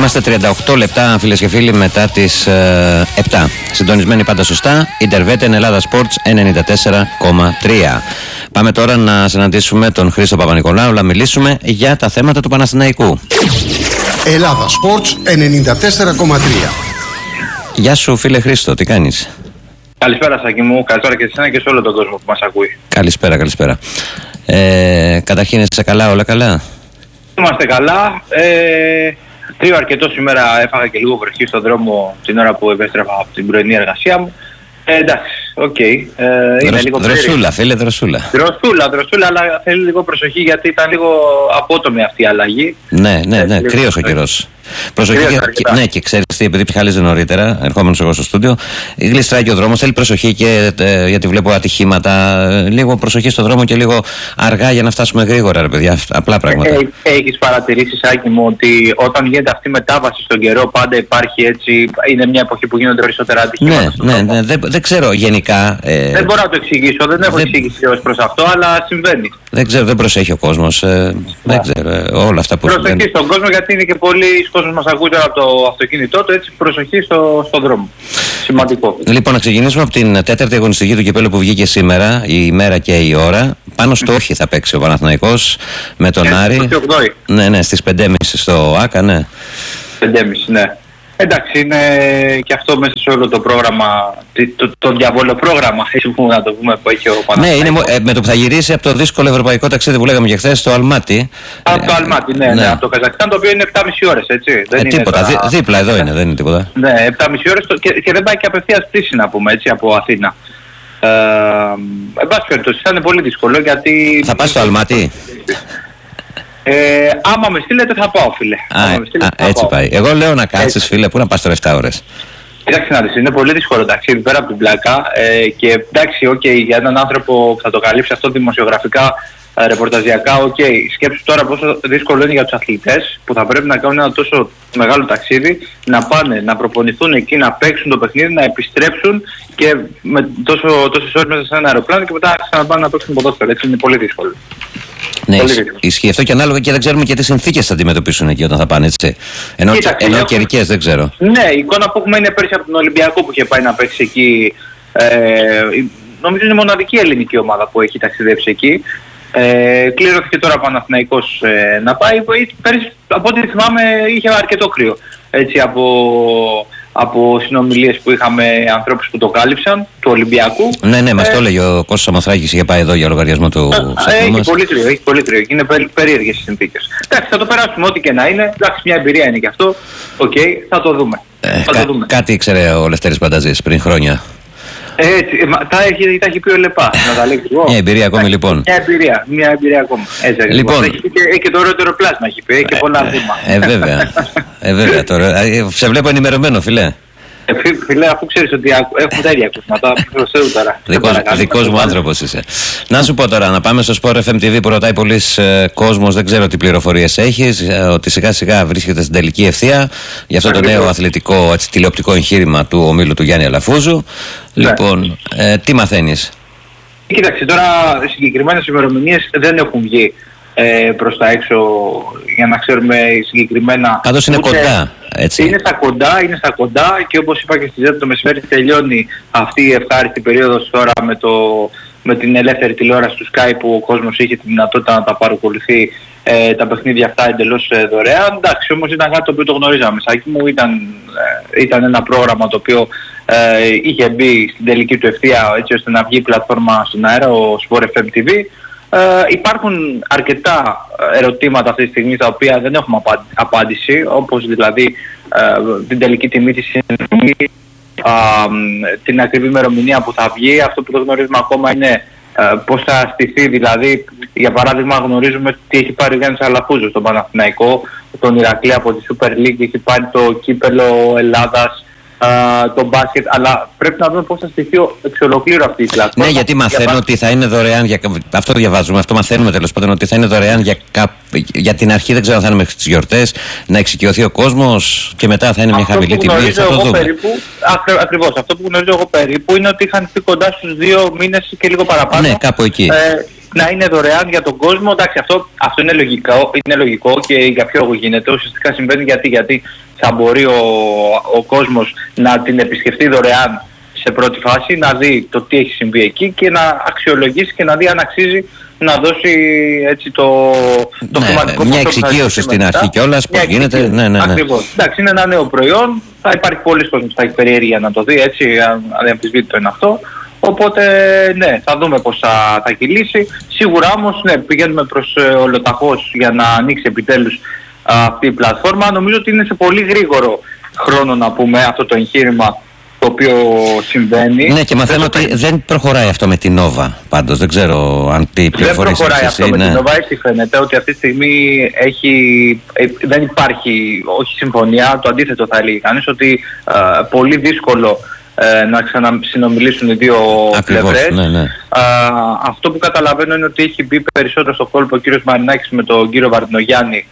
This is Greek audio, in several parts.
Είμαστε 38 λεπτά, φίλες και φίλοι, μετά τις 7. Συντονισμένοι πάντα σωστά. Ιντερβέτε Ελλάδα Sports 94,3. Πάμε τώρα να συναντήσουμε τον Χρήστο Παπα-Νικολάου να μιλήσουμε για τα θέματα του Παναθηναϊκού. Ελλάδα Sports 94,3. Γεια σου, φίλε Χρήστο, τι κάνεις? Καλησπέρα, Σάκη μου. Καλησπέρα και εσένα και σε όλο τον κόσμο που μας ακούει. Καλησπέρα, καλησπέρα. Καταρχήν, είσαι καλά, όλα καλά? Είμαστε καλά. Κρύο αρκετό σήμερα, έφαγα και λίγο βροχή στον δρόμο την ώρα που επέστρεφα από την πρωινή εργασία μου. Εντάξει, οκ. Είναι λίγο δροσούλα, φίλε, δροσούλα. Δροσούλα, αλλά θέλει λίγο προσοχή γιατί ήταν λίγο απότομη αυτή η αλλαγή. Ναι, κρύος ο καιρός. Προσοχή, ναι, και ξέρεις τι, επειδή ψυχάλιζε νωρίτερα, ερχόμενος εγώ στο στούντιο, γλιστράει και ο δρόμος, θέλει προσοχή και γιατί βλέπω ατυχήματα. Λίγο προσοχή στο δρόμο και λίγο αργά για να φτάσουμε γρήγορα, ρε παιδιά. Απλά πράγματα. Έχεις παρατηρήσει, Σάκη μου, ότι όταν γίνεται αυτή η μετάβαση στον καιρό, πάντα υπάρχει έτσι, είναι μια εποχή που γίνονται περισσότερα ατυχήματα? Ναι, δεν ξέρω γενικά. Δεν μπορώ να το εξηγήσω, δεν έχω εξήγηση ως προς αυτό, αλλά συμβαίνει. Δεν ξέρω, δεν προσέχει ο κόσμος. Δεν ξέρω, όλα αυτά που. Προσοχή στον κόσμο, γιατί είναι και πολλοί κόσμος μας ακούει τώρα από το αυτοκίνητό του, έτσι προσοχή στον δρόμο. Σημαντικό. Λοιπόν, να ξεκινήσουμε από την τέταρτη αγωνιστική του κυπέλλου που βγήκε σήμερα, η ημέρα και η ώρα. Πάνω στο όχι θα παίξει ο Παναθηναϊκός με τον Άρη. Ναι, στις 5.30 στο ΆΚΑ, ναι. 5.30, ναι. Εντάξει, είναι και αυτό μέσα σε όλο το πρόγραμμα, το διαβολοπρόγραμμα, έτσι που να το πούμε, που έχει ο Παναθηναϊκός. Ναι, είναι με το που θα γυρίσει από το δύσκολο ευρωπαϊκό ταξίδι που λέγαμε και χθες, στο Αλμάτι. Από το Αλμάτι, ναι, από το Καζακστάν, το οποίο είναι 7,5 ώρες, έτσι. Δεν είναι τίποτα, δίπλα εδώ είναι, δεν είναι τίποτα. Ναι, 7,5 ώρες και δεν πάει και απευθείας πτήση, να πούμε, έτσι, από Αθήνα. Εν πάση περιπτώσει, θα είναι πολύ δύσκολο γιατί. Θα πας στο Αλμάτι? Άμα με στείλετε θα πάω, φίλε. Έτσι πάει. Εγώ λέω να κάτσεις, φίλε, πού να πας τώρα 7 ώρες. Κοιτάξτε να δεις, είναι πολύ δύσκολο ταξίδι πέρα από την πλάκα και εντάξει, για έναν άνθρωπο που θα το καλύψει αυτό δημοσιογραφικά, ρεπορταζιακά, σκέψου τώρα πόσο δύσκολο είναι για τους αθλητές που θα πρέπει να κάνουν ένα τόσο μεγάλο ταξίδι, να πάνε, να προπονηθούν εκεί, να παίξουν το παιχνίδι, να επιστρέψουν και με τόσες ώρες μέσα σε ένα αεροπλάνο και μετά ξαναπάνε να παίξουν ποδόσφαιρο. Έτσι είναι πολύ δύσκολο. Ναι, ισχύει αυτό και ανάλογα και δεν ξέρουμε και τι συνθήκες θα αντιμετωπίσουν εκεί όταν θα πάνε, έτσι. Ενώ καιρικές δεν ξέρω. Ναι, η εικόνα που έχουμε είναι πέρσι από τον Ολυμπιακό που είχε πάει να παίξει εκεί. Νομίζω είναι η μοναδική ελληνική ομάδα που έχει ταξιδέψει εκεί. Κλήρωθηκε τώρα ο Παναθηναϊκός να πάει. Πέρσι, από ό,τι θυμάμαι, είχε αρκετό κρύο. Έτσι, από συνομιλίες που είχαμε ανθρώπους που το κάλυψαν, του Ολυμπιακού. Ναι, μας το έλεγε ο Κώστας Σαμοθράκης, είχε πάει εδώ για λογαριασμό του Έχει πολύ κρύο, είναι περίεργες οι συνθήκες. Εντάξει, θα το περάσουμε ό,τι και να είναι. Εντάξει, μια εμπειρία είναι και αυτό. Θα το δούμε. Κάτι ήξερε ο Λευτέρης Πανταζής πριν χρόνια. Έτσι, τα έχει πει ο Λεπά, να τα λέει εγώ. Μια εμπειρία ακόμη, λοιπόν. Μια εμπειρία ακόμη. Έτσι, λοιπόν. Έχει και το ωραίο πλάσμα, έχει πει, έχει και πολλά βήμα. Βέβαια τώρα. Σε βλέπω ενημερωμένο, φιλέ. Φίλε, αφού ξέρεις ότι έχουν τα ίδια ακούσματα, προσθέτω τώρα. Δικός μου άνθρωπος είσαι. Να σου πω τώρα, να πάμε στο Sport FM TV που ρωτάει πολλής κόσμος, δεν ξέρω τι πληροφορίες έχεις, ότι σιγά σιγά βρίσκεται στην τελική ευθεία για αυτό το νέο αθλητικό, έτσι, τηλεοπτικό εγχείρημα του ομίλου του Γιάννη Αλαφούζου. Λοιπόν, τι μαθαίνεις? Κοίταξε, τώρα συγκεκριμένες ημερομηνίες δεν έχουν βγει προς τα έξω για να ξέρουμε συγκεκριμένα. Πάντως είναι κοντά, έτσι. Είναι στα κοντά και όπως είπα και στη ΖΕΠ το μεσημέρι τελειώνει αυτή η ευχάριστη περίοδος τώρα με την ελεύθερη τηλεόραση του Sky που ο κόσμος είχε τη δυνατότητα να τα παρακολουθεί τα παιχνίδια αυτά εντελώς δωρεάν. Εντάξει, όμως ήταν κάτι το οποίο το γνωρίζαμε. Σάκη μου, ήταν ένα πρόγραμμα το οποίο είχε μπει στην τελική του ευθεία έτσι ώστε να βγει η πλατφόρμα στον αέρα, ο Sport FM TV. Υπάρχουν αρκετά ερωτήματα αυτή τη στιγμή τα οποία δεν έχουμε απάντηση, όπως δηλαδή την τελική τιμή της συνδρομής, την ακριβή ημερομηνία που θα βγει. Αυτό που δεν γνωρίζουμε ακόμα είναι πώς θα στηθεί, δηλαδή για παράδειγμα γνωρίζουμε τι έχει πάρει ο Γιάννης Αλαφούζος στον Παναθηναϊκό, τον Ηρακλή από τη Super League, έχει πάρει το κύπελλο Ελλάδας, το μπάσκετ, αλλά πρέπει να δούμε πώς θα στηθεί εξ ολοκλήρου αυτή η πλατφόρμα. Ναι, γιατί μαθαίνω ότι θα είναι δωρεάν αυτό διαβάζουμε, αυτό μαθαίνουμε τέλος πάντων, ότι θα είναι δωρεάν για την αρχή, δεν ξέρω αν θα είναι μέχρι τις γιορτές, να εξοικειωθεί ο κόσμος και μετά θα είναι μια χαμηλή τιμή. Ακριβώς, αυτό που γνωρίζω εγώ περίπου είναι ότι είχαν πει κοντά στους 2 μήνες και λίγο παραπάνω. Ναι, κάπου εκεί. να είναι δωρεάν για τον κόσμο. Εντάξει, αυτό είναι λογικό και για ποιο λόγο γίνεται. Ουσιαστικά συμβαίνει γιατί θα μπορεί ο κόσμος να την επισκεφτεί δωρεάν σε πρώτη φάση, να δει το τι έχει συμβεί εκεί και να αξιολογήσει και να δει αν αξίζει να δώσει έτσι το χρηματικό μια εξοικείωση στην αρχή κιόλας, πώς γίνεται. Ναι. Ακριβώς. Εντάξει, είναι ένα νέο προϊόν, θα υπάρχει πολλοί κόσμος που θα έχει περιέργεια να το δει, έτσι, αναμφισβήτητο είναι αυτό. Οπότε, ναι, θα δούμε πώς θα κυλήσει. Σίγουρα όμως, ναι, πηγαίνουμε προς ολοταχώς για να ανοίξει επιτέλους αυτή η πλατφόρμα. Νομίζω ότι είναι σε πολύ γρήγορο χρόνο, να πούμε, αυτό το εγχείρημα το οποίο συμβαίνει. Ναι, και μαθαίνω ότι δεν προχωράει αυτό με την Nova. Πάντως δεν ξέρω αν τι πληροφορίες. Δεν προχωράει αυτό με την Nova. Έτσι φαίνεται ότι αυτή τη στιγμή δεν υπάρχει συμφωνία. Το αντίθετο θα έλεγε κανείς, ότι πολύ δύσκολο να ξανασυνομιλήσουν οι δύο πλευρές. Ναι. Αυτό που καταλαβαίνω είναι ότι έχει μπει περισσότερο στο κόλπο ο κύριος Μαρινάκης με τον κύριο Βαρδινογιάννη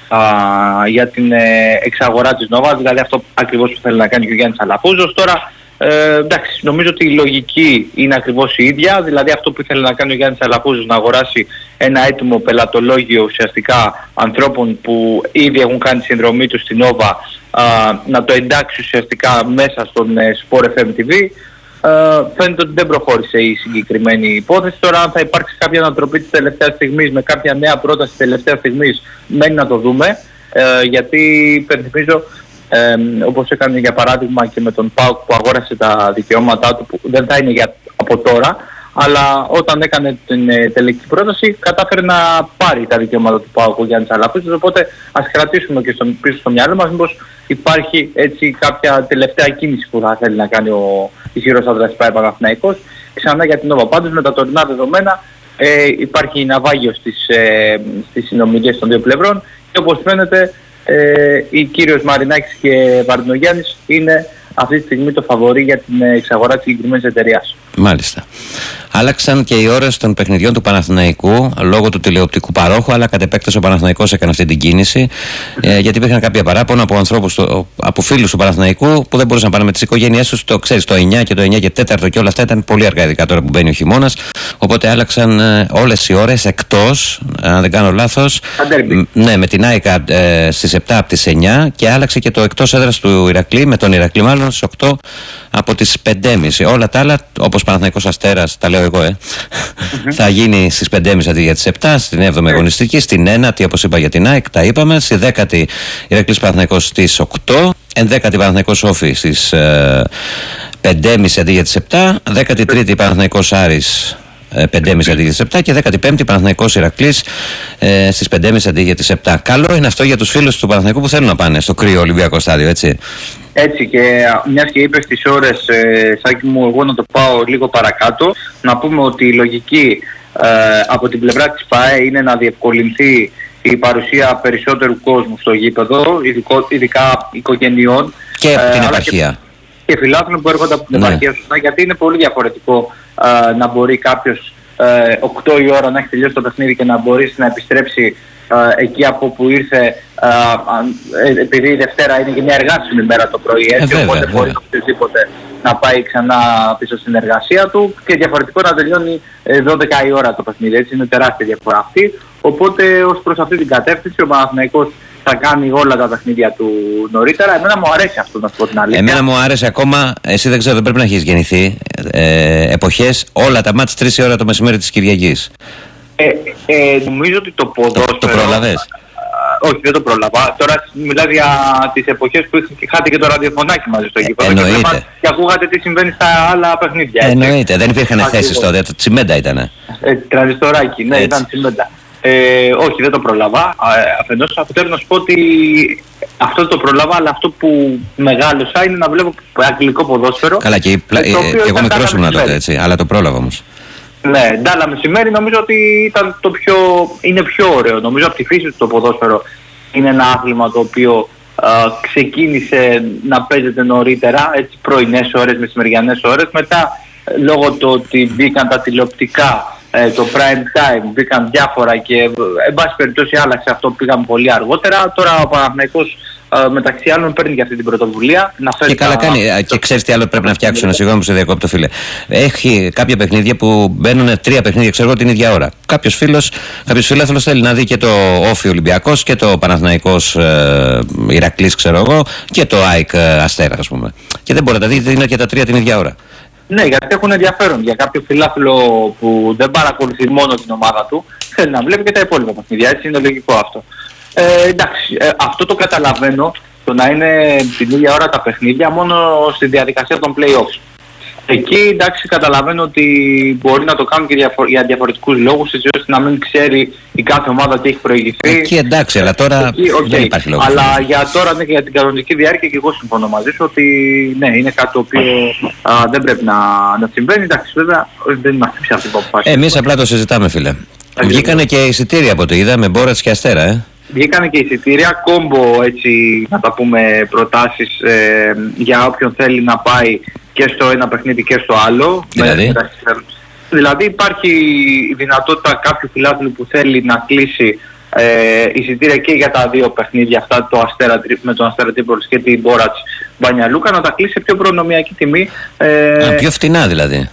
για την εξαγορά της Nova, δηλαδή αυτό ακριβώς που θέλει να κάνει και ο Γιάννης Αλαφούζος. Τώρα, εντάξει, νομίζω ότι η λογική είναι ακριβώς η ίδια, δηλαδή αυτό που ήθελε να κάνει ο Γιάννης Αλαφούζος, να αγοράσει ένα έτοιμο πελατολόγιο ουσιαστικά ανθρώπων που ήδη έχουν κάνει συνδρομή τους στην Nova, να το εντάξει ουσιαστικά μέσα στον Sport FM TV. Φαίνεται ότι δεν προχώρησε η συγκεκριμένη υπόθεση. Τώρα, αν θα υπάρξει κάποια ανατροπή της τελευταίας στιγμής με κάποια νέα πρόταση της τελευταίας στιγμής, μένει να το δούμε, γιατί υπενθυμίζω, όπως έκανε για παράδειγμα και με τον ΠΑΟΚ που αγόρασε τα δικαιώματά του, που δεν θα είναι από τώρα, αλλά όταν έκανε την τελική πρόταση κατάφερε να πάρει τα δικαιώματα του ΠΑΟΚ ο Γιάννης Αλαφούζος. Οπότε ας κρατήσουμε και πίσω στο μυαλό μας μήπως υπάρχει έτσι κάποια τελευταία κίνηση που θα θέλει να κάνει ο ισχυρός άντρας ΠΑΕ Παναθηναϊκός ξανά για την Nova. Πάντως με τα τωρινά δεδομένα υπάρχει ναυάγιο στις συνομιλίες των δύο πλευρών και όπως φαίνεται οι κύριος Μαρινάκης και Βαρδινογιάννης είναι αυτή τη στιγμή το φαβορί για την εξαγορά της συγκεκριμένης εταιρείας. Μάλιστα. Άλλαξαν και οι ώρες των παιχνιδιών του Παναθηναϊκού λόγω του τηλεοπτικού παρόχου, αλλά κατ' επέκταση ο Παναθηναϊκός έκανε αυτή την κίνηση. Γιατί υπήρχαν κάποια παράπονα από ανθρώπους, από φίλους του Παναθηναϊκού που δεν μπορούσαν να πάνε με τις οικογένειές τους. Το ξέρεις, το 9 και το 9 και 4 και όλα αυτά ήταν πολύ αργά, ειδικά τώρα που μπαίνει ο χειμώνας. Οπότε άλλαξαν όλες οι ώρες εκτός, αν δεν κάνω λάθος. Ναι, με την ΑΕΚ στις 7 από τις 9 και άλλαξε και το εκτός έδρας του Ηρακλή, με τον Ηρακλή μάλλον στις 8 από τις 5.30. Όλα τα άλλα, όπως Παναθηναϊκός Αστέρας, τα λέω εγώ, θα γίνει στις 5.30 αντί για τις 7, στην 7η αγωνιστική, στην 9η όπως είπα για την ΑΕΚ, τα είπαμε, στη 10η Ηρακλής Παναθηναϊκός στις 8, 11η Παναθηναϊκός Όφη στις 5.30 αντί για τις 7, 13η Παναθηναϊκός Άρης 5.30 αντί για τις 7 και 15η Παναθηναϊκός Ηρακλής στις 5.30 αντί για τις 7. Καλό είναι αυτό για τους φίλους του Παναθηναϊκού που θέλουν να πάνε στο κρύο Ολυμπιακό στάδιο, έτσι. Έτσι, και μιας και είπες τις ώρες, Σάκη μου, εγώ να το πάω λίγο παρακάτω, να πούμε ότι η λογική από την πλευρά της ΠΑΕ είναι να διευκολυνθεί η παρουσία περισσότερου κόσμου στο γήπεδο, ειδικά οικογενειών και από την επαρχία. Και φιλάθλων που έρχονται από την επαρχία, σωστά, γιατί είναι πολύ διαφορετικό να μπορεί κάποιος 8 η ώρα να έχει τελειώσει το παιχνίδι και να μπορείς να επιστρέψει εκεί από που ήρθε, επειδή η Δευτέρα είναι και μια εργάσιμη μέρα το πρωί, έτσι, οπότε μπορεί οποιοδήποτε να πάει ξανά πίσω στην εργασία του και διαφορετικό να τελειώνει 12 η ώρα το παιχνίδι, έτσι, είναι τεράστια διαφορά αυτή. Οπότε ως προς αυτή την κατεύθυνση ο Παναθηναϊκός θα κάνει όλα τα παιχνίδια του νωρίτερα. Εμένα μου αρέσει αυτό, να σου πω την αλήθεια. Εμένα μου άρεσε ακόμα, εσύ δεν ξέρω, δεν πρέπει να έχεις γεννηθεί, εποχές, όλα τα μάτς 3 η ώρα το μεσημέρι της Κυριακής. Νομίζω ότι το ποδόσφαιρο... Το πρόλαβες? Όχι, δεν το πρόλαβα. Τώρα μιλάτε για τις εποχές που είχατε και το ραδιοφωνάκι μαζί στο γήπεδο. Εννοείται. Και ακούγατε τι συμβαίνει στα άλλα παιχνίδια. Εννοείται. Δεν υπήρχαν θέσεις τότε. Το τσιμέντα ήτανε. Τρανζιστοράκι, ναι, ήταν τσιμέντα. Όχι, δεν το πρόλαβα. Αφενός, θέλω να σου πω ότι αυτό το πρόλαβα, αλλά αυτό που μεγάλωσα είναι να βλέπω αγγλικό ποδόσφαιρο. Καλά, και εγώ μικρός ήμουν τότε, έτσι, αλλά το πρόλαβα όμως. Ναι, ντάλα μεσημέρι νομίζω ότι ήταν είναι πιο ωραίο. Νομίζω από τη φύση του το ποδόσφαιρο είναι ένα άθλημα το οποίο ξεκίνησε να παίζεται νωρίτερα, έτσι, πρωινές ώρες, μεσημεριανές ώρες. Μετά, λόγω του ότι μπήκαν τα τηλεοπτικά, το prime time, μπήκαν διάφορα και εν πάση περιπτώσει άλλαξε αυτό, πήγαμε πολύ αργότερα. Τώρα ο Παναθηναϊκός μεταξύ άλλων παίρνει και αυτή την πρωτοβουλία. Να φέρει και καλά κάνει. Και ξέρεις τι άλλο πρέπει να φτιάξουν, συγγνώμη που σε διακόπτω, φίλε. Έχει κάποια παιχνίδια που μπαίνουν 3 παιχνίδια, ξέρω εγώ, την ίδια ώρα. Κάποιος φίλαθλος θέλει να δει και το Όφι Ολυμπιακός και το Παναθηναϊκός Ηρακλής, ξέρω εγώ, και το ΑΕΚ Αστέρα, ας πούμε. Και δεν μπορεί να τα δει, είναι και τα 3 την ίδια ώρα. Ναι, γιατί έχουν ενδιαφέρον. Για κάποιο φιλάθλο που δεν παρακολουθεί μόνο την ομάδα του, θέλει να βλέπει και τα υπόλοιπα παιχνίδια. Έτσι είναι λογικό αυτό. Εντάξει, αυτό το καταλαβαίνω, το να είναι την ίδια ώρα τα παιχνίδια μόνο στη διαδικασία των play-offs. Εκεί εντάξει καταλαβαίνω ότι μπορεί να το κάνουν και για διαφορετικούς λόγους, έτσι ώστε να μην ξέρει η κάθε ομάδα τι έχει προηγηθεί. Εκεί εντάξει, αλλά τώρα δεν υπάρχει λόγος. Αλλά για τώρα, ναι, και για την κανονική διάρκεια, και εγώ συμφωνώ μαζί σου ότι ναι, είναι κάτι το οποίο δεν πρέπει να συμβαίνει. Εντάξει, βέβαια δεν είμαστε πια αυτή που αποφάσισε. Εμείς απλά το συζητάμε, φίλε. Βγήκανε και εισιτήρια από το είδα με Μπόρατς και Αστέρα, Βγήκανε και εισιτήρια, κόμπο, έτσι να τα πούμε, προτάσεις για όποιον θέλει να πάει και στο ένα παιχνίδι και στο άλλο. Δηλαδή υπάρχει η δυνατότητα κάποιου φιλάθλου που θέλει να κλείσει εισιτήρια και για τα 2 παιχνίδια αυτά, με τον Αστέρα Τρίπολης και την Μπόρατς Μπάνια Λούκα, να τα κλείσει σε πιο προνομιακή τιμή. Πιο φτηνά δηλαδή.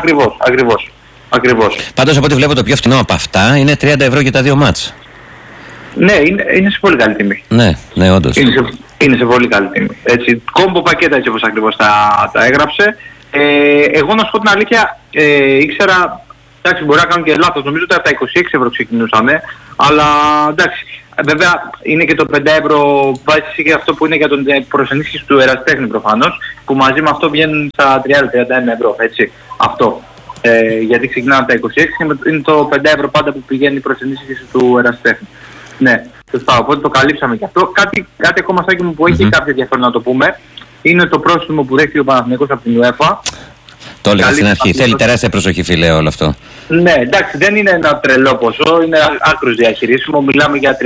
Ακριβώς. Πάντως από ό,τι βλέπω το πιο φτηνό από αυτά είναι 30 ευρώ για τα 2 μάτς. Ναι, είναι σε πολύ καλή τιμή. Ναι, όντως. Είναι σε πολύ καλή τιμή. Έτσι, κόμπο πακέτα, έτσι όπως ακριβώς τα έγραψε. Εγώ να σου πω την αλήθεια, ήξερα, εντάξει, μπορεί να κάνω και λάθος, νομίζω ότι από τα 26 ευρώ ξεκινούσαμε, αλλά εντάξει, βέβαια είναι και το 5 ευρώ, βάζει και αυτό που είναι για την προσενίσχυση του ερασιτέχνη προφανώς, που μαζί με αυτό βγαίνουν στα 30-31 ευρώ, έτσι, αυτό. Γιατί ξεκινάμε από τα 26, είναι το 5 ευρώ πάντα που πηγαίνει η προσενίσχυση του ερασιτέχνη. Ναι, σωστά, οπότε το καλύψαμε και αυτό. Κάτι ακόμα στάκι μου που έχει κάποια διαφορά να το πούμε, είναι το πρόστιμο που δέχτηκε ο Παναθηναϊκός από την UEFA. Το έλεγα στην αρχή. Θέλει τεράστια προσοχή, φίλε, όλο αυτό. Ναι, εντάξει, δεν είναι ένα τρελό ποσό, είναι άκρως διαχειρίσιμο. Μιλάμε για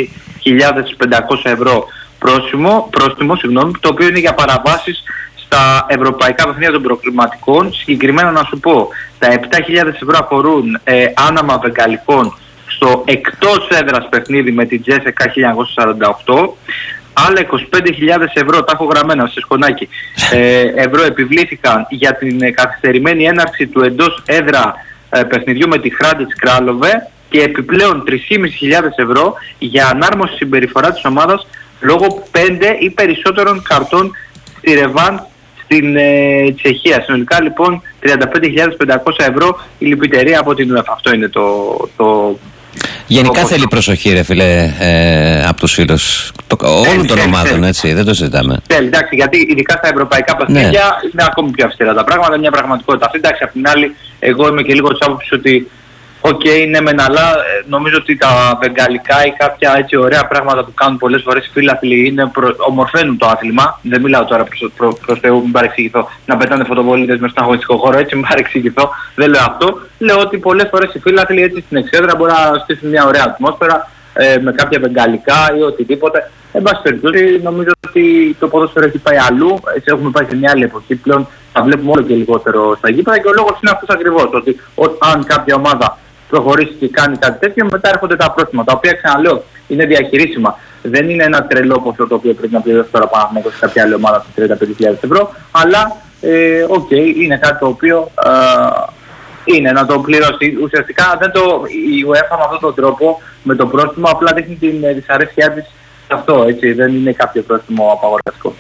35.500 ευρώ πρόστιμο, το οποίο είναι για παραβάσεις στα ευρωπαϊκά παιχνίδια των προκριματικών. Συγκεκριμένα να σου πω, τα 7.000 ευρώ αφορούν άναμα βεγγαλικών στο εκτός έδρας παιχνίδι με την Τζέσεκα 1948. Άλλα 25.000 ευρώ, τα έχω γραμμένα σε σκονάκι, ευρώ επιβλήθηκαν για την καθυστερημένη έναρξη του εντός έδρα παιχνιδιού με τη Hrádec Králové και επιπλέον 3.500 ευρώ για ανάρμοση συμπεριφορά της ομάδας λόγω 5 ή περισσότερων καρτών στη Ρεβάν στην Τσεχία. Συνολικά λοιπόν 35.500 ευρώ η λυπητερία από την UEFA. Αυτό είναι το γενικά θέλει προσοχή, ρε φίλε, από τους φίλους όλων των ομάδων, έτσι, δεν το συζητάμε. Θέλει, εντάξει, γιατί ειδικά στα ευρωπαϊκά παιχνίδια είναι ακόμη πιο αυστηρά τα πράγματα, είναι μια πραγματικότητα. Αυτή, εντάξει, απ' την άλλη, εγώ είμαι και λίγο της άποψης ότι ναι μεν, αλλά νομίζω ότι τα βεγγαλικά ή κάποια έτσι ωραία πράγματα που κάνουν πολλές φορές οι φίλαθλοι ομορφαίνουν το άθλημα. Δεν μιλάω τώρα προς Θεού, μην παρεξηγηθώ, να πετάνε φωτοβολίδες μες στον αγωνιστικό χώρο, έτσι μην παρεξηγηθώ. Δεν λέω αυτό. Λέω ότι πολλές φορές οι φίλαθλοι έτσι στην εξέδρα μπορεί να στήσουν μια ωραία ατμόσφαιρα με κάποια βεγγαλικά ή οτιδήποτε. Εν πάση περιπτώσει, νομίζω ότι το ποδόσφαιρο έχει πάει αλλού. Έτσι, έχουμε πάει σε μια άλλη εποχή πλέον. Θα βλέπουμε όλο και λιγότερο στα γήπεδα και ο λόγος είναι αυτός ακριβώς. Ότι αν κάποια ομάδα προχωρήσει και κάνει κάτι τέτοιο, μετά έρχονται τα πρόστιμα, τα οποία, ξαναλέω, είναι διαχειρίσιμα. Δεν είναι ένα τρελό ποσό το οποίο πρέπει να πληρώσει τώρα Παναθηναϊκός σε κάποια άλλη ομάδα σε 35.000 ευρώ, αλλά είναι κάτι το οποίο είναι να το πληρώσει. Ουσιαστικά η UEFA με αυτόν τον τρόπο, με το πρόστιμο, απλά δείχνει την δυσαρέσκειά της σε αυτό, έτσι, δεν είναι κάποιο πρόστιμο απαγορευτικό.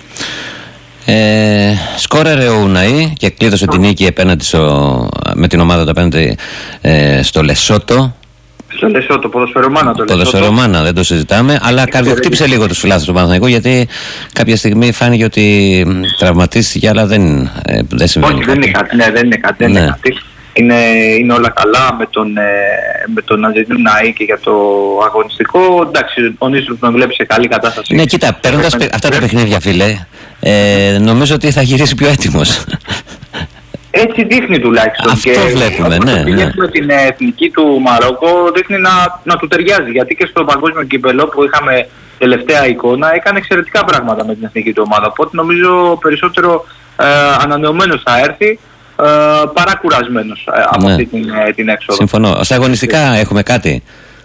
Σκόρερε ο Ουναή και κλείδωσε την νίκη απέναντι με την ομάδα του απέναντι στο Λεσότο. Στο Λεσότο, ποδοσφαιρομάνα το Λεσότο. Ποδοσφαιρομάνα, δεν το συζητάμε, αλλά καρδιοχτύπησε λίγο τους φιλάθλους του Παναθηναϊκού, γιατί κάποια στιγμή φάνηκε ότι τραυματίστηκε, αλλά δεν συμβαίνει. Όχι, δεν είναι κάτι. Είναι όλα καλά με τον Αζετίνου Ναή και για το αγωνιστικό. Εντάξει, ο Νίστρου τον βλέπει σε καλή κατάσταση. Ναι, κοίτα, παίρνοντας αυτά τα παιχνίδια, φίλε, νομίζω ότι θα γυρίσει πιο έτοιμος. Έτσι δείχνει τουλάχιστον. Αυτό και βλέπουμε, ναι. Με την εθνική του Μαρόκο δείχνει να του ταιριάζει. Γιατί και στο παγκόσμιο κύπελλο που είχαμε τελευταία εικόνα έκανε εξαιρετικά πράγματα με την εθνική του ομάδα. Οπότε νομίζω περισσότερο ανανεωμένος θα έρθει. Παρά κουρασμένος από αυτή την έξοδο. Συμφωνώ. Στα αγωνιστικά έχουμε κάτι.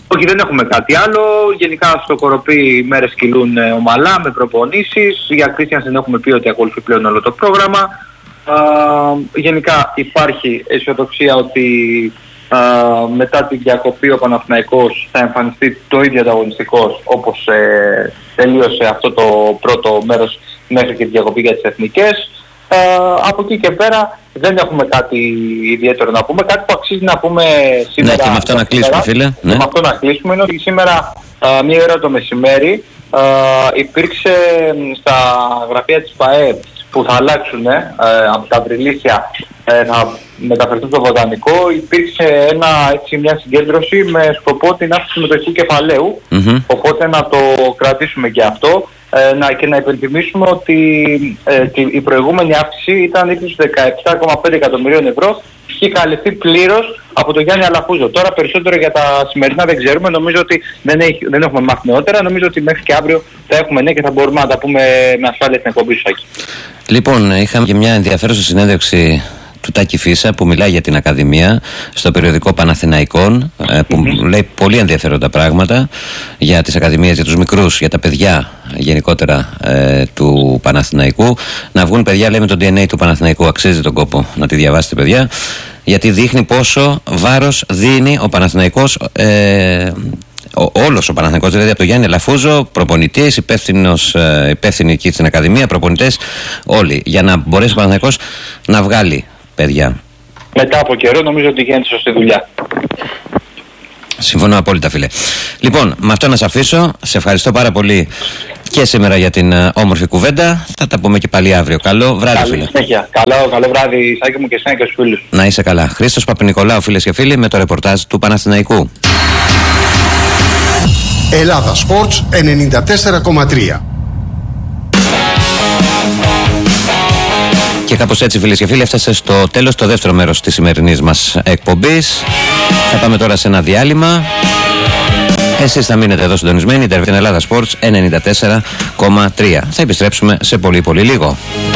Όχι, δεν έχουμε κάτι άλλο. Γενικά στο Κοροπή οι μέρες κυλούν ομαλά με προπονήσεις. Για Κρίστιανσεν έχουμε πει ότι ακολουθεί πλέον όλο το πρόγραμμα. Γενικά υπάρχει αισιοδοξία ότι μετά την διακοπή ο Παναθηναϊκός θα εμφανιστεί το ίδιο ανταγωνιστικός όπως τελείωσε αυτό το πρώτο μέρος μέχρι και τη διακοπή για τις εθνικές. Από εκεί και πέρα δεν έχουμε κάτι ιδιαίτερο να πούμε. Κάτι που αξίζει να πούμε σήμερα. Ναι, και με αυτό να κλείσουμε, φίλε. Ναι. Με αυτό να κλείσουμε είναι ότι σήμερα μία ώρα το μεσημέρι υπήρξε στα γραφεία της ΠΑΕ που θα αλλάξουν από τα Βρυλίσια, θα μεταφερθούν στο Βοτανικό. Υπήρξε μια συγκέντρωση με σκοπό την αύξηση μετοχικού κεφαλαίου. Οπότε να το κρατήσουμε και αυτό. Και να υπενθυμίσουμε ότι η προηγούμενη αύξηση ήταν ύψους 17,5 εκατομμυρίων ευρώ και είχε καλυφθεί πλήρως από τον Γιάννη Αλαφούζο. Τώρα περισσότερο για τα σημερινά δεν ξέρουμε, νομίζω ότι δεν έχουμε μάθει νεότερα, νομίζω ότι μέχρι και αύριο θα έχουμε και θα μπορούμε να τα πούμε με ασφάλεια στην εκπομπή σου, Άκη. Λοιπόν, είχαμε και μια ενδιαφέρουσα συνέντευξη του Τάκη Φίσα που μιλάει για την Ακαδημία στο περιοδικό Παναθηναϊκών, που λέει πολύ ενδιαφέροντα πράγματα για τις Ακαδημίες, για τους μικρούς, για τα παιδιά γενικότερα του Παναθηναϊκού. Να βγουν παιδιά, λέει, με το DNA του Παναθηναϊκού. Αξίζει τον κόπο να τη διαβάσετε, παιδιά, γιατί δείχνει πόσο βάρος δίνει ο Παναθηναϊκός, όλος ο Παναθηναϊκός, δηλαδή από τον Γιάννη Αλαφούζο, προπονητής, υπεύθυνοι εκεί στην Ακαδημία, προπονητές, όλοι, για να μπορέσει ο Παναθηναϊκός να βγάλει παιδιά. Μετά από καιρό νομίζω ότι γίνεται σωστή δουλειά. Συμφωνώ απόλυτα, φίλε. Λοιπόν, με αυτό να σε αφήσω. Σε ευχαριστώ πάρα πολύ και σήμερα για την όμορφη κουβέντα. Θα τα πούμε και πάλι αύριο. Καλό βράδυ, φίλε. Συνέχεια. Καλό βράδυ, Σάκη μου, και εσένα και στους φίλους. Να είσαι καλά. Χρήστος Παπανικολάου, φίλες και φίλοι, με το ρεπορτάζ του Παναθηναϊκού. Ελλάδα Sports 94,3. Και κάπως έτσι, φίλες και φίλοι, έφτασε στο τέλος το δεύτερο μέρος της σημερινής μας εκπομπής. Θα πάμε τώρα σε ένα διάλειμμα. Εσείς θα μείνετε εδώ συντονισμένοι, την Ελλάδα Sports 94,3. Θα επιστρέψουμε σε πολύ λίγο.